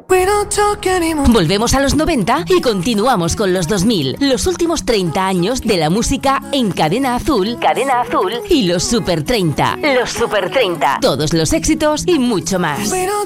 Volvemos a los 90 y continuamos con los 2000, los últimos 30 años de la música en Cadena Azul y los Super 30. Todos los éxitos y mucho más.